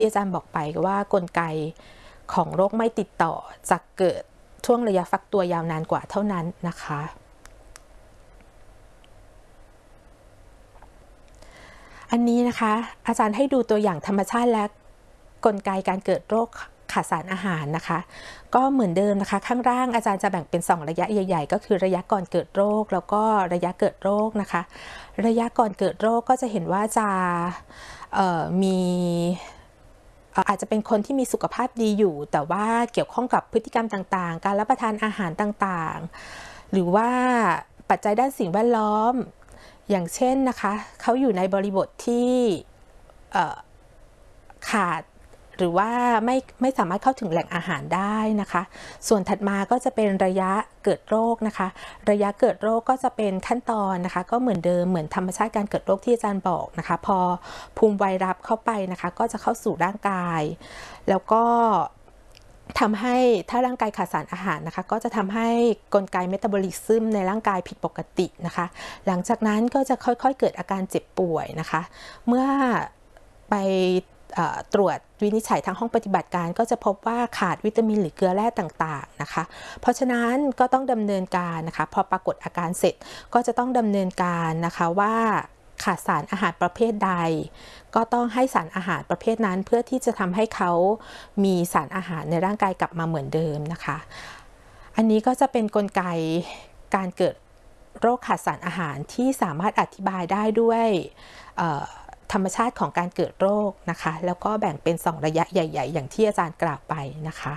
ที่อาจารย์บอกไปว่ากลไกของโรคไม่ติดต่อจะเกิดช่วงระยะฟักตัวยาวนานกว่าเท่านั้นนะคะอันนี้นะคะอาจารย์ให้ดูตัวอย่างธรรมชาติและกลไกการเกิดโรคขาดสารอาหารนะคะก็เหมือนเดิมนะคะข้างล่างอาจารย์จะแบ่งเป็น2ระยะใหญ่ๆก็คือระยะก่อนเกิดโรคแล้วก็ระยะเกิดโรคนะคะระยะก่อนเกิดโรคก็จะเห็นว่าจะมีอาจจะเป็นคนที่มีสุขภาพดีอยู่แต่ว่าเกี่ยวข้องกับพฤติกรรมต่างๆการรับประทานอาหารต่างๆหรือว่าปัจจัยด้านสิ่งแวดล้อมอย่างเช่นนะคะเขาอยู่ในบริบทที่ขาดหรือว่าไม่สามารถเข้าถึงแหล่งอาหารได้นะคะส่วนถัดมาก็จะเป็นระยะเกิดโรคนะคะระยะเกิดโรคก็จะเป็นขั้นตอนนะคะก็เหมือนเดิมเหมือนธรรมชาติการเกิดโรคที่อาจารย์บอกนะคะพอภูมิไวรัสเข้าไปนะคะก็จะเข้าสู่ร่างกายแล้วก็ทำให้ถ้าร่างกายขาดสารอาหารนะคะก็จะทำให้กลไกเมตาบอลิซึมในร่างกายผิดปกตินะคะหลังจากนั้นก็จะค่อยๆเกิดอาการเจ็บป่วยนะคะเมื่อไปตรวจวินิจฉัยทางห้องปฏิบัติการก็จะพบว่าขาดวิตามินหรือเกลือแร่ต่างๆนะคะเพราะฉะนั้นก็ต้องดำเนินการนะคะพอปรากฏอาการเสร็จก็จะต้องดำเนินการนะคะว่าขาดสารอาหารประเภทใดก็ต้องให้สารอาหารประเภทนั้นเพื่อที่จะทำให้เขามีสารอาหารในร่างกายกลับมาเหมือนเดิมนะคะอันนี้ก็จะเป็นกลไกการเกิดโรคขาดสารอาหารที่สามารถอธิบายได้ด้วยธรรมชาติของการเกิดโรคนะคะแล้วก็แบ่งเป็น2ระยะใหญ่ๆอย่างที่อาจารย์กล่าวไปนะคะ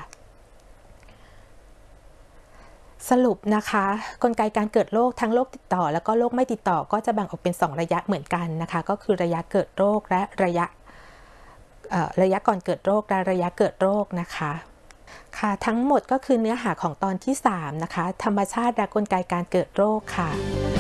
สรุปนะคะกลไกการเกิดโรคทั้งโรคติดต่อแล้วก็โรคไม่ติดต่อก็จะแบ่งออกเป็น2ระยะเหมือนกันนะคะก็คือระยะเกิดโรคและระยะก่อนเกิดโรคและระยะเกิดโรคนะคะค่ะทั้งหมดก็คือเนื้อหาของตอนที่3นะคะธรรมชาติและกลไกการเกิดโรคค่ะ